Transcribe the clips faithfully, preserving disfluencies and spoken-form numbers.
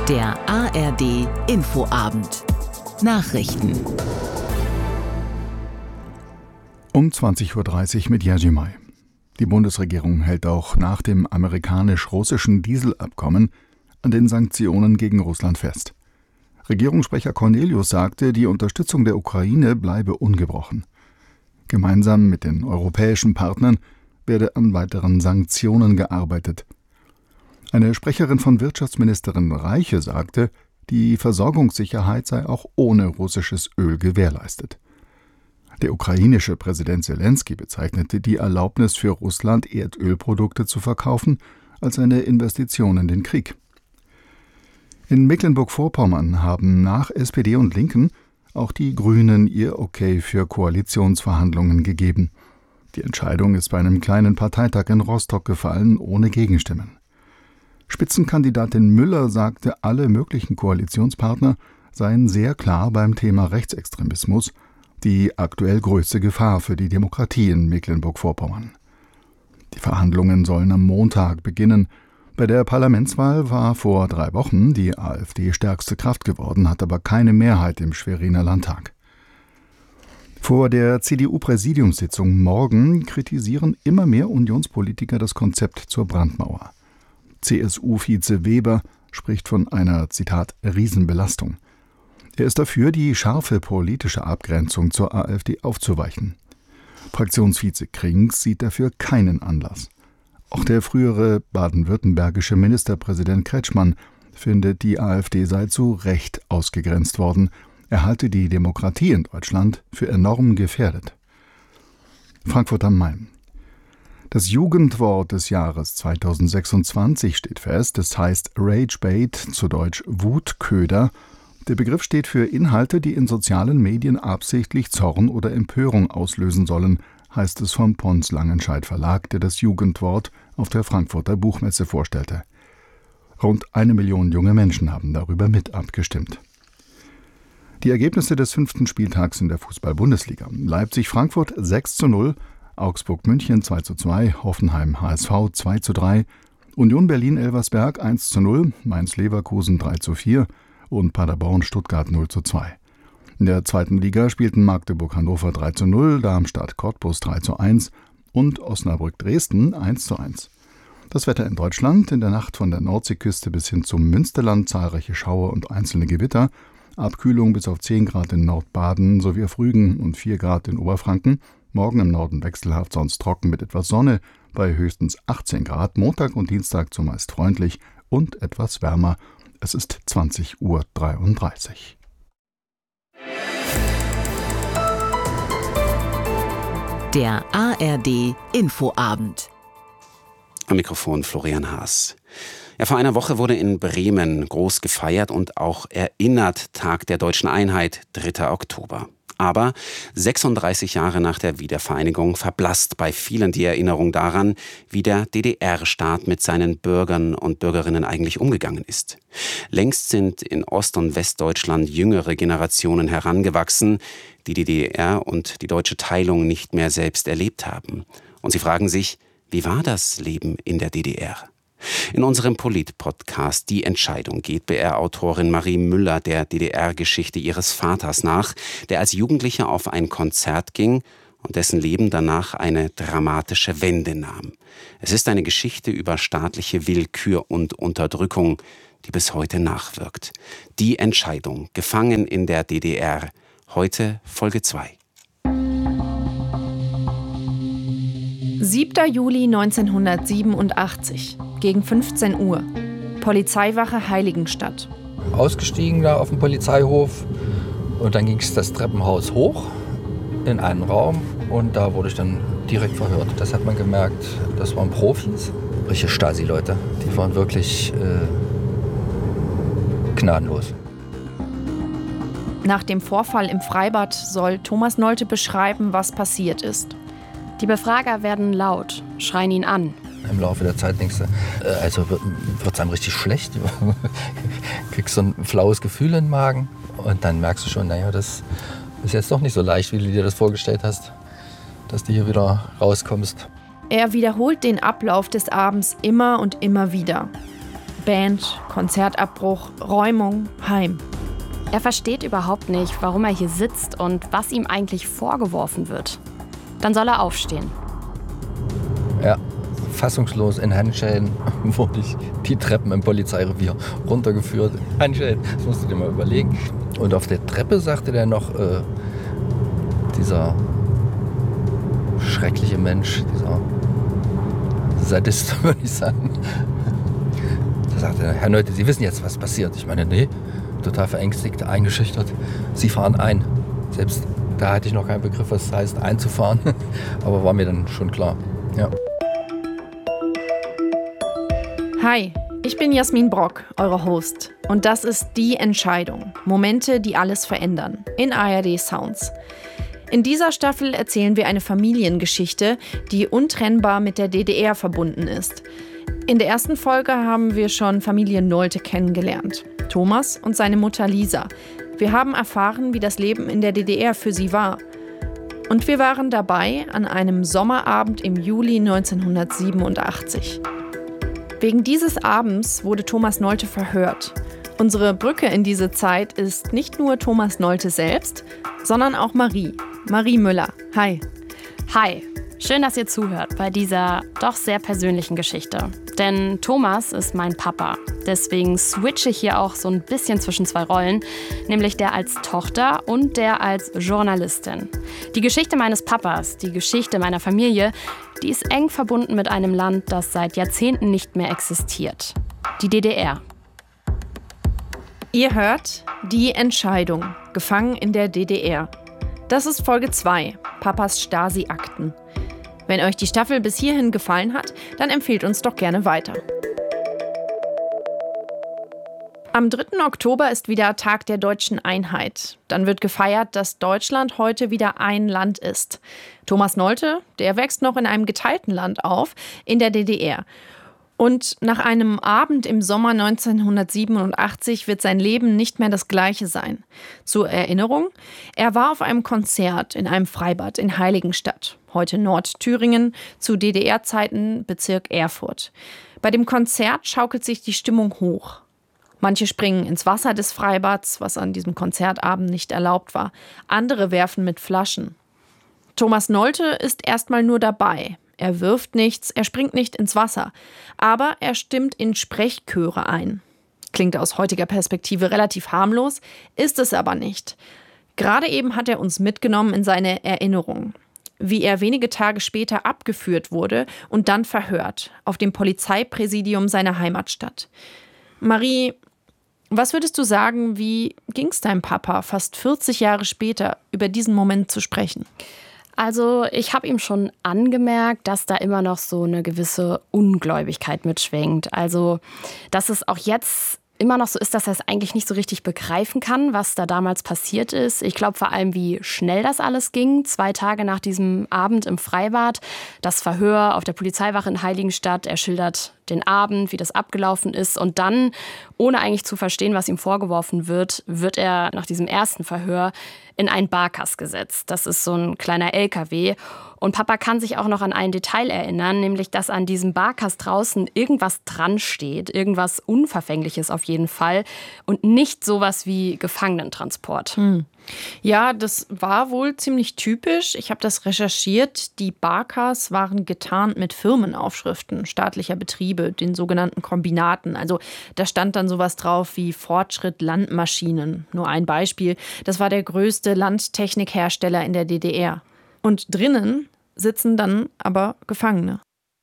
Der A R D Infoabend. Nachrichten. Um zwanzig Uhr dreißig mit Jerzy May. Die Bundesregierung hält auch nach dem amerikanisch-russischen Dieselabkommen an den Sanktionen gegen Russland fest. Regierungssprecher Cornelius sagte, die Unterstützung der Ukraine bleibe ungebrochen. Gemeinsam mit den europäischen Partnern werde an weiteren Sanktionen gearbeitet. Eine Sprecherin von Wirtschaftsministerin Reiche sagte, die Versorgungssicherheit sei auch ohne russisches Öl gewährleistet. Der ukrainische Präsident Selenskyj bezeichnete die Erlaubnis für Russland, Erdölprodukte zu verkaufen, als eine Investition in den Krieg. In Mecklenburg-Vorpommern haben nach S P D und Linken auch die Grünen ihr Okay für Koalitionsverhandlungen gegeben. Die Entscheidung ist bei einem kleinen Parteitag in Rostock gefallen, ohne Gegenstimmen. Spitzenkandidatin Müller sagte, alle möglichen Koalitionspartner seien sehr klar beim Thema Rechtsextremismus, die aktuell größte Gefahr für die Demokratie in Mecklenburg-Vorpommern. Die Verhandlungen sollen am Montag beginnen. Bei der Parlamentswahl war vor drei Wochen die AfD stärkste Kraft geworden, hat aber keine Mehrheit im Schweriner Landtag. Vor der C D U-Präsidiumssitzung morgen kritisieren immer mehr Unionspolitiker das Konzept zur Brandmauer. C S U-Vize Weber spricht von einer, Zitat, Riesenbelastung. Er ist dafür, die scharfe politische Abgrenzung zur AfD aufzuweichen. Fraktionsvize Krings sieht dafür keinen Anlass. Auch der frühere baden-württembergische Ministerpräsident Kretschmann findet, die AfD sei zu Recht ausgegrenzt worden. Er halte die Demokratie in Deutschland für enorm gefährdet. Frankfurt am Main. Das Jugendwort des Jahres zweitausendsechsundzwanzig steht fest, es heißt Ragebait, zu Deutsch Wutköder. Der Begriff steht für Inhalte, die in sozialen Medien absichtlich Zorn oder Empörung auslösen sollen, heißt es vom Pons Langenscheidt Verlag, der das Jugendwort auf der Frankfurter Buchmesse vorstellte. Rund eine Million junge Menschen haben darüber mit abgestimmt. Die Ergebnisse des fünften Spieltags in der Fußball-Bundesliga. Leipzig-Frankfurt sechs zu null, Augsburg-München zwei zu zwei, Hoffenheim-H S V zwei zu drei, Union Berlin-Elversberg eins zu null, Mainz-Leverkusen drei zu vier und Paderborn-Stuttgart null zu zwei. In der zweiten Liga spielten Magdeburg-Hannover drei zu null, Darmstadt-Cottbus drei zu eins und Osnabrück-Dresden eins zu eins. Das Wetter in Deutschland: in der Nacht von der Nordseeküste bis hin zum Münsterland zahlreiche Schauer und einzelne Gewitter, Abkühlung bis auf zehn Grad in Nordbaden sowie auf Rügen und vier Grad in Oberfranken. Morgen im Norden wechselhaft, sonst trocken mit etwas Sonne bei höchstens achtzehn Grad. Montag und Dienstag zumeist freundlich und etwas wärmer. Es ist zwanzig Uhr dreiunddreißig. Der A R D Infoabend. Am Mikrofon Florian Haas. Ja, vor einer Woche wurde in Bremen groß gefeiert und auch erinnert, Tag der Deutschen Einheit, dritter Oktober. Aber sechsunddreißig Jahre nach der Wiedervereinigung verblasst bei vielen die Erinnerung daran, wie der D D R-Staat mit seinen Bürgern und Bürgerinnen eigentlich umgegangen ist. Längst sind in Ost- und Westdeutschland jüngere Generationen herangewachsen, die die D D R und die deutsche Teilung nicht mehr selbst erlebt haben. Und sie fragen sich, wie war das Leben in der D D R? In unserem Polit-Podcast Die Entscheidung geht B R-Autorin Marie Müller der D D R-Geschichte ihres Vaters nach, der als Jugendlicher auf ein Konzert ging und dessen Leben danach eine dramatische Wende nahm. Es ist eine Geschichte über staatliche Willkür und Unterdrückung, die bis heute nachwirkt. Die Entscheidung, gefangen in der D D R. Heute Folge zwei. siebter Juli neunzehnhundertsiebenundachtzig, gegen fünfzehn Uhr. Polizeiwache Heiligenstadt. Ausgestiegen da auf dem Polizeihof und dann ging es das Treppenhaus hoch in einen Raum und da wurde ich dann direkt verhört. Das hat man gemerkt, das waren Profis, richtige Stasi-Leute. Die waren wirklich äh, gnadenlos. Nach dem Vorfall im Freibad soll Thomas Nolte beschreiben, was passiert ist. Die Befrager werden laut, schreien ihn an. Im Laufe der Zeit denkst du, äh, also wird es einem richtig schlecht. Kriegst so ein flaues Gefühl in den Magen und dann merkst du schon, naja, das ist jetzt doch nicht so leicht, wie du dir das vorgestellt hast, dass du hier wieder rauskommst. Er wiederholt den Ablauf des Abends immer und immer wieder. Band, Konzertabbruch, Räumung, Heim. Er versteht überhaupt nicht, warum er hier sitzt und was ihm eigentlich vorgeworfen wird. Dann soll er aufstehen. Ja, fassungslos in Handschellen wurde ich die Treppen im Polizeirevier runtergeführt. Handschellen, das musst du dir mal überlegen. Und auf der Treppe sagte der noch, äh, dieser schreckliche Mensch, dieser Sadist, würde ich sagen. Da sagte er, Herr Nolte, Sie wissen jetzt, was passiert. Ich meine, nee, total verängstigt, eingeschüchtert. Sie fahren ein. Selbst da hatte ich noch keinen Begriff, was es heißt, einzufahren. Aber war mir dann schon klar. Ja. Hi, ich bin Jasmin Brock, eure Host. Und das ist Die Entscheidung. Momente, die alles verändern. In A R D Sounds. In dieser Staffel erzählen wir eine Familiengeschichte, die untrennbar mit der D D R verbunden ist. In der ersten Folge haben wir schon Familie Nolte kennengelernt. Thomas und seine Mutter Lisa. Wir haben erfahren, wie das Leben in der D D R für sie war. Und wir waren dabei an einem Sommerabend im Juli neunzehnhundertsiebenundachtzig. Wegen dieses Abends wurde Thomas Nolte verhört. Unsere Brücke in diese Zeit ist nicht nur Thomas Nolte selbst, sondern auch Marie. Marie Müller. Hi. Hi. Schön, dass ihr zuhört bei dieser doch sehr persönlichen Geschichte. Denn Thomas ist mein Papa. Deswegen switche ich hier auch so ein bisschen zwischen zwei Rollen, nämlich der als Tochter und der als Journalistin. Die Geschichte meines Papas, die Geschichte meiner Familie, die ist eng verbunden mit einem Land, das seit Jahrzehnten nicht mehr existiert. Die D D R. Ihr hört Die Entscheidung, gefangen in der D D R. Das ist Folge zwei, Papas Stasi-Akten. Wenn euch die Staffel bis hierhin gefallen hat, dann empfehlt uns doch gerne weiter. Am dritten Oktober ist wieder Tag der deutschen Einheit. Dann wird gefeiert, dass Deutschland heute wieder ein Land ist. Thomas Nolte, der wächst noch in einem geteilten Land auf, in der D D R. Und nach einem Abend im Sommer neunzehnhundertsiebenundachtzig wird sein Leben nicht mehr das gleiche sein. Zur Erinnerung, er war auf einem Konzert in einem Freibad in Heiligenstadt, heute Nordthüringen, zu D D R-Zeiten Bezirk Erfurt. Bei dem Konzert schaukelt sich die Stimmung hoch. Manche springen ins Wasser des Freibads, was an diesem Konzertabend nicht erlaubt war. Andere werfen mit Flaschen. Thomas Nolte ist erstmal nur dabei. Er wirft nichts, er springt nicht ins Wasser. Aber er stimmt in Sprechchöre ein. Klingt aus heutiger Perspektive relativ harmlos, ist es aber nicht. Gerade eben hat er uns mitgenommen in seine Erinnerungen. Wie er wenige Tage später abgeführt wurde und dann verhört, auf dem Polizeipräsidium seiner Heimatstadt. Marie, was würdest du sagen, wie ging es deinem Papa fast vierzig Jahre später, über diesen Moment zu sprechen? Also ich habe ihm schon angemerkt, dass da immer noch so eine gewisse Ungläubigkeit mitschwingt. Also dass es auch jetzt immer noch so ist, dass er es eigentlich nicht so richtig begreifen kann, was da damals passiert ist. Ich glaube vor allem, wie schnell das alles ging. Zwei Tage nach diesem Abend im Freibad, das Verhör auf der Polizeiwache in Heiligenstadt. Er schildert den Abend, wie das abgelaufen ist. Und dann, ohne eigentlich zu verstehen, was ihm vorgeworfen wird, wird er nach diesem ersten Verhör in einen Barkas gesetzt. Das ist so ein kleiner L K W. Und Papa kann sich auch noch an ein Detail erinnern, nämlich, dass an diesem Barkas draußen irgendwas dran steht, irgendwas Unverfängliches auf jeden Fall und nicht sowas wie Gefangenentransport. Hm. Ja, das war wohl ziemlich typisch. Ich habe das recherchiert. Die Barkas waren getarnt mit Firmenaufschriften staatlicher Betriebe, den sogenannten Kombinaten. Also da stand dann sowas drauf wie Fortschritt Landmaschinen. Nur ein Beispiel. Das war der größte Landtechnikhersteller in der D D R. Und drinnen sitzen dann aber Gefangene.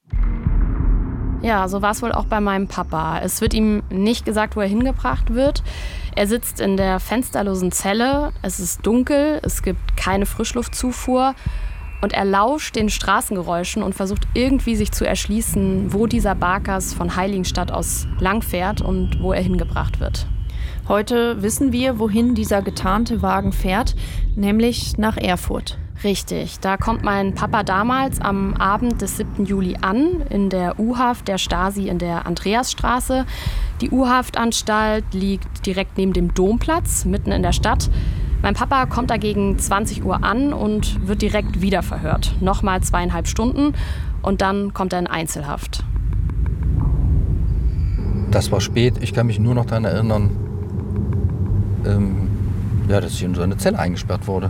Ja, so war es wohl auch bei meinem Papa. Es wird ihm nicht gesagt, wo er hingebracht wird. Er sitzt in der fensterlosen Zelle, es ist dunkel, es gibt keine Frischluftzufuhr und er lauscht den Straßengeräuschen und versucht irgendwie sich zu erschließen, wo dieser Barkas von Heiligenstadt aus langfährt und wo er hingebracht wird. Heute wissen wir, wohin dieser getarnte Wagen fährt, nämlich nach Erfurt. Richtig, da kommt mein Papa damals am Abend des siebten Juli an, in der U-Haft der Stasi in der Andreasstraße. Die U-Haftanstalt liegt direkt neben dem Domplatz, mitten in der Stadt. Mein Papa kommt da gegen zwanzig Uhr an und wird direkt wieder verhört. Nochmal zweieinhalb Stunden und dann kommt er in Einzelhaft. Das war spät. Ich kann mich nur noch daran erinnern, ähm, ja, dass ich in so eine Zelle eingesperrt wurde.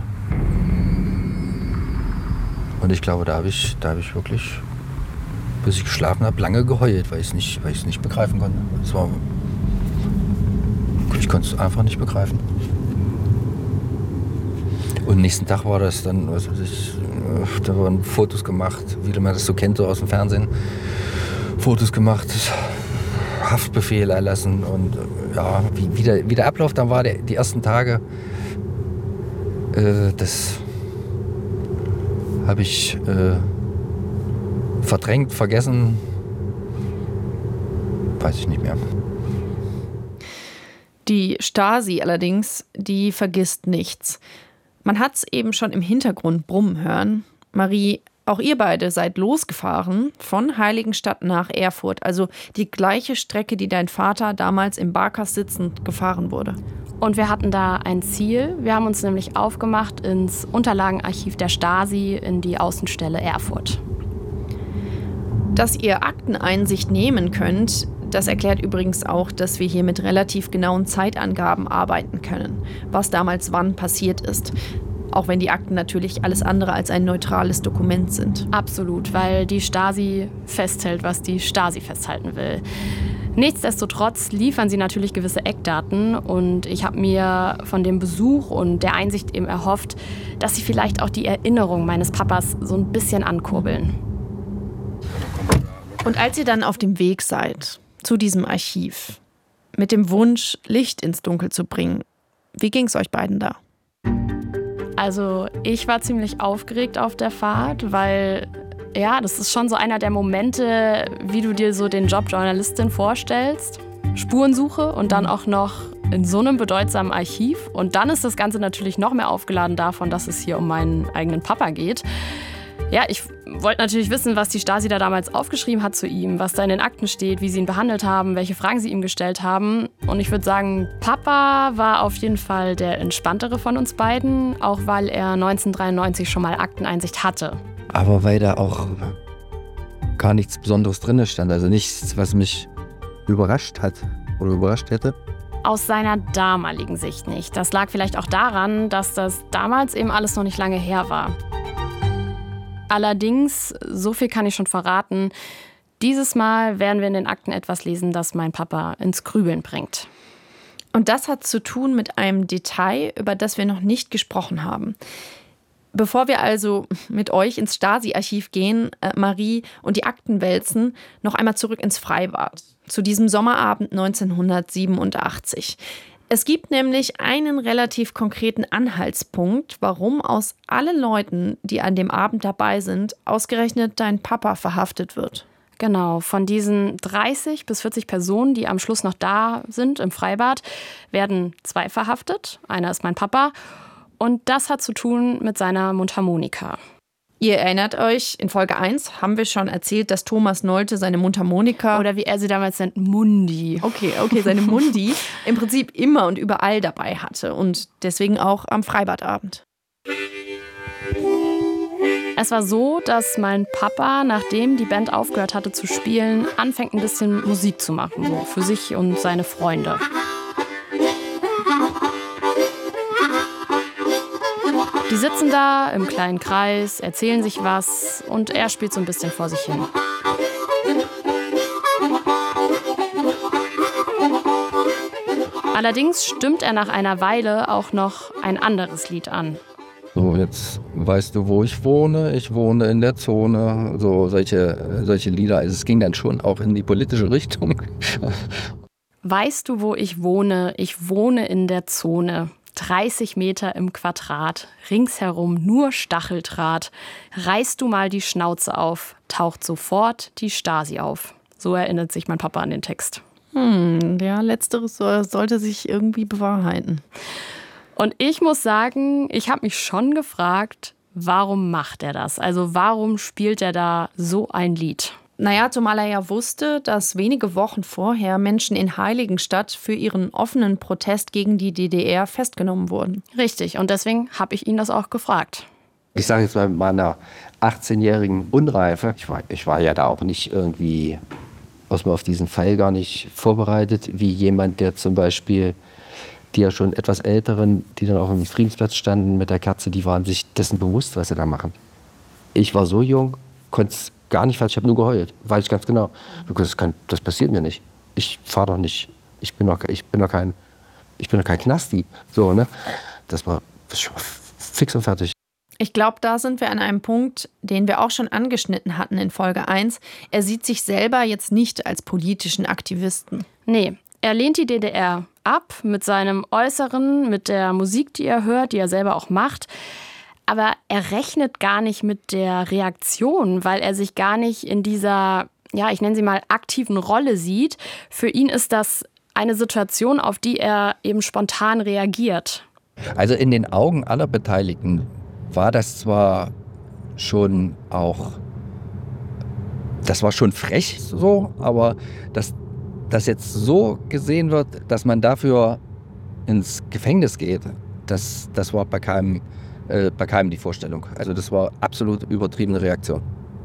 Und ich glaube, da habe ich, da hab ich wirklich, bis ich geschlafen habe, lange geheult, weil ich es nicht, weil ich es nicht begreifen konnte. Es war, ich konnte es einfach nicht begreifen. Und am nächsten Tag war das dann, was weiß ich, da wurden Fotos gemacht, wie man das so kennt, so aus dem Fernsehen. Fotos gemacht, Haftbefehl erlassen und ja, wie, wie, der, wie der Ablauf dann war, der, die ersten Tage, äh, das habe ich äh, verdrängt, vergessen, weiß ich nicht mehr. Die Stasi allerdings, die vergisst nichts. Man hat es eben schon im Hintergrund brummen hören. Marie, auch ihr beide seid losgefahren von Heiligenstadt nach Erfurt, also die gleiche Strecke, die dein Vater damals im Barkas sitzend gefahren wurde. Und wir hatten da ein Ziel. Wir haben uns nämlich aufgemacht ins Unterlagenarchiv der Stasi in die Außenstelle Erfurt. Dass ihr Akteneinsicht nehmen könnt, das erklärt übrigens auch, dass wir hier mit relativ genauen Zeitangaben arbeiten können, was damals wann passiert ist. Auch wenn die Akten natürlich alles andere als ein neutrales Dokument sind. Absolut, weil die Stasi festhält, was die Stasi festhalten will. Nichtsdestotrotz liefern sie natürlich gewisse Eckdaten und ich habe mir von dem Besuch und der Einsicht eben erhofft, dass sie vielleicht auch die Erinnerung meines Papas so ein bisschen ankurbeln. Und als ihr dann auf dem Weg seid zu diesem Archiv, mit dem Wunsch, Licht ins Dunkel zu bringen, wie ging es euch beiden da? Also ich war ziemlich aufgeregt auf der Fahrt, weil ja, das ist schon so einer der Momente, wie du dir so den Job Journalistin vorstellst. Spurensuche und dann auch noch in so einem bedeutsamen Archiv. Und dann ist das Ganze natürlich noch mehr aufgeladen davon, dass es hier um meinen eigenen Papa geht. Ja, ich wollte natürlich wissen, was die Stasi da damals aufgeschrieben hat zu ihm, was da in den Akten steht, wie sie ihn behandelt haben, welche Fragen sie ihm gestellt haben. Und ich würde sagen, Papa war auf jeden Fall der entspanntere von uns beiden, auch weil er neunzehnhundertdreiundneunzig schon mal Akteneinsicht hatte. Aber weil da auch gar nichts Besonderes drin stand, also nichts, was mich überrascht hat oder überrascht hätte. Aus seiner damaligen Sicht nicht. Das lag vielleicht auch daran, dass das damals eben alles noch nicht lange her war. Allerdings, so viel kann ich schon verraten, dieses Mal werden wir in den Akten etwas lesen, das mein Papa ins Grübeln bringt. Und das hat zu tun mit einem Detail, über das wir noch nicht gesprochen haben. Bevor wir also mit euch ins Stasi-Archiv gehen, äh, Marie, und die Akten wälzen, noch einmal zurück ins Freibad, zu diesem Sommerabend neunzehnhundertsiebenundachtzig. Es gibt nämlich einen relativ konkreten Anhaltspunkt, warum aus allen Leuten, die an dem Abend dabei sind, ausgerechnet dein Papa verhaftet wird. Genau, von diesen dreißig bis vierzig Personen, die am Schluss noch da sind im Freibad, werden zwei verhaftet. Einer ist mein Papa. Und das hat zu tun mit seiner Mundharmonika. Ihr erinnert euch, in Folge eins haben wir schon erzählt, dass Thomas Nolte seine Mundharmonika, oder wie er sie damals nennt, Mundi. Okay, okay, seine Mundi im Prinzip immer und überall dabei hatte und deswegen auch am Freibadabend. Es war so, dass mein Papa, nachdem die Band aufgehört hatte zu spielen, anfängt ein bisschen Musik zu machen, so für sich und seine Freunde. Die sitzen da im kleinen Kreis, erzählen sich was und er spielt so ein bisschen vor sich hin. Allerdings stimmt er nach einer Weile auch noch ein anderes Lied an. So, jetzt weißt du, wo ich wohne. Ich wohne in der Zone. So solche, solche Lieder. Also es ging dann schon auch in die politische Richtung. Weißt du, wo ich wohne? Ich wohne in der Zone. dreißig Meter im Quadrat, ringsherum nur Stacheldraht. Reißt du mal die Schnauze auf, taucht sofort die Stasi auf. So erinnert sich mein Papa an den Text. Hm, ja, letzteres sollte sich irgendwie bewahrheiten. Und ich muss sagen, ich habe mich schon gefragt, warum macht er das? Also warum spielt er da so ein Lied? Naja, zumal er ja wusste, dass wenige Wochen vorher Menschen in Heiligenstadt für ihren offenen Protest gegen die D D R festgenommen wurden. Richtig, und deswegen habe ich ihn das auch gefragt. Ich sage jetzt mal, mit meiner achtzehnjährigen Unreife, ich war, ich war ja da auch nicht irgendwie aus man auf diesen Fall gar nicht vorbereitet, wie jemand, der zum Beispiel die ja schon etwas Älteren, die dann auch am Friedensplatz standen mit der Kerze, die waren sich dessen bewusst, was sie da machen. Ich war so jung, konnte es gar nicht, ich habe nur geheult, weiß ich ganz genau. Das, kann, das passiert mir nicht. Ich fahre doch nicht, ich bin doch, ich bin doch kein, ich bin doch kein Knasti. So, ne? Das war fix und fertig. Ich glaube, da sind wir an einem Punkt, den wir auch schon angeschnitten hatten in Folge eins. Er sieht sich selber jetzt nicht als politischen Aktivisten. Nee, er lehnt die D D R ab mit seinem Äußeren, mit der Musik, die er hört, die er selber auch macht. Aber er rechnet gar nicht mit der Reaktion, weil er sich gar nicht in dieser, ja, ich nenne sie mal aktiven Rolle sieht. Für ihn ist das eine Situation, auf die er eben spontan reagiert. Also in den Augen aller Beteiligten war das zwar schon auch, das war schon frech so, aber dass das jetzt so gesehen wird, dass man dafür ins Gefängnis geht, das, das war bei keinem, äh, bei keinem die Vorstellung. Also das war absolut übertriebene Reaktion.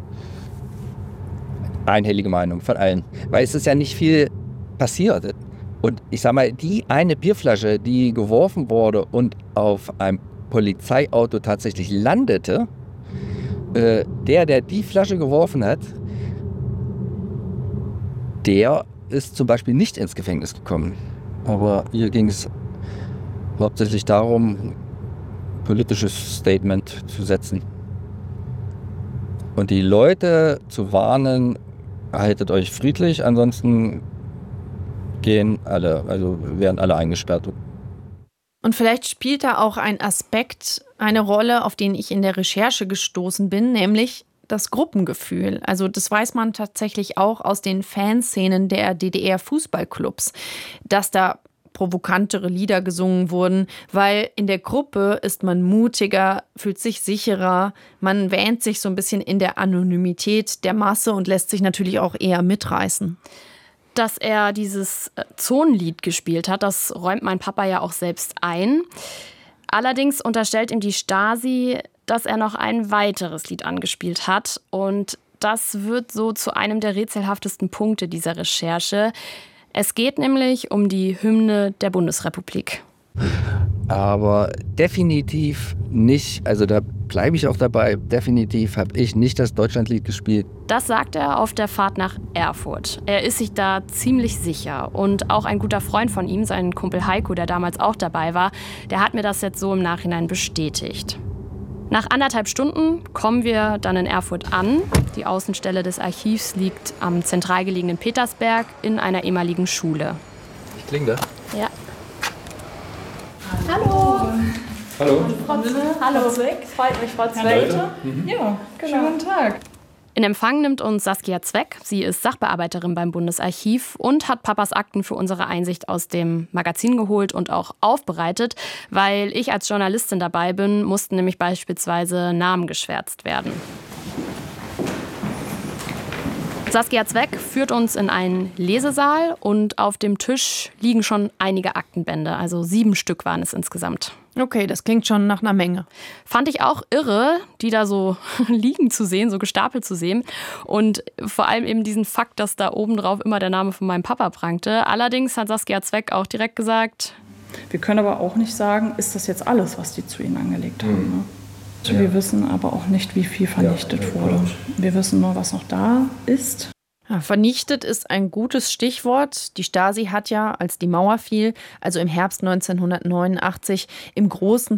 Einhellige Meinung von allen. Weil es ist ja nicht viel passiert. Und ich sag mal, die eine Bierflasche, die geworfen wurde und auf einem Polizeiauto tatsächlich landete, äh, der, der die Flasche geworfen hat, der ist zum Beispiel nicht ins Gefängnis gekommen. Aber hier ging es hauptsächlich darum, ein politisches Statement zu setzen. Und die Leute zu warnen, haltet euch friedlich, ansonsten gehen alle, also werden alle eingesperrt. Und vielleicht spielt da auch ein Aspekt eine Rolle, auf den ich in der Recherche gestoßen bin, nämlich das Gruppengefühl. Also das weiß man tatsächlich auch aus den Fanszenen der D D R-Fußballclubs, dass da provokantere Lieder gesungen wurden, weil in der Gruppe ist man mutiger, fühlt sich sicherer, man wähnt sich so ein bisschen in der Anonymität der Masse und lässt sich natürlich auch eher mitreißen. Dass er dieses Zonenlied gespielt hat, das räumt mein Papa ja auch selbst ein. Allerdings unterstellt ihm die Stasi, dass er noch ein weiteres Lied angespielt hat. Und das wird so zu einem der rätselhaftesten Punkte dieser Recherche. Es geht nämlich um die Hymne der Bundesrepublik. Aber definitiv nicht, also da bleibe ich auch dabei, definitiv habe ich nicht das Deutschlandlied gespielt. Das sagt er auf der Fahrt nach Erfurt. Er ist sich da ziemlich sicher. Und auch ein guter Freund von ihm, sein Kumpel Heiko, der damals auch dabei war, der hat mir das jetzt so im Nachhinein bestätigt. Nach anderthalb Stunden kommen wir dann in Erfurt an. Die Außenstelle des Archivs liegt am zentral gelegenen Petersberg in einer ehemaligen Schule. Ich klinge da? Ja. Hallo. Hallo. Frau Zweck. Hallo. Freut mich, Frau Zweck. Mhm. Ja, genau. Schönen guten Tag. In Empfang nimmt uns Saskia Zweck. Sie ist Sachbearbeiterin beim Bundesarchiv und hat Papas Akten für unsere Einsicht aus dem Magazin geholt und auch aufbereitet. Weil ich als Journalistin dabei bin, mussten nämlich beispielsweise Namen geschwärzt werden. Saskia Zweck führt uns in einen Lesesaal und auf dem Tisch liegen schon einige Aktenbände. Also sieben Stück waren es insgesamt. Okay, das klingt schon nach einer Menge. Fand ich auch irre, die da so liegen zu sehen, so gestapelt zu sehen. Und vor allem eben diesen Fakt, dass da oben drauf immer der Name von meinem Papa prangte. Allerdings hat Saskia Zweck auch direkt gesagt: Wir können aber auch nicht sagen, ist das jetzt alles, was die zu ihnen angelegt haben. Mhm. Ne? Also ja. Wir wissen aber auch nicht, wie viel vernichtet ja, wurde. Wir wissen nur, was noch da ist. Ja, vernichtet ist ein gutes Stichwort. Die Stasi hat ja, als die Mauer fiel, also im Herbst neunzehnhundertneunundachtzig, im großen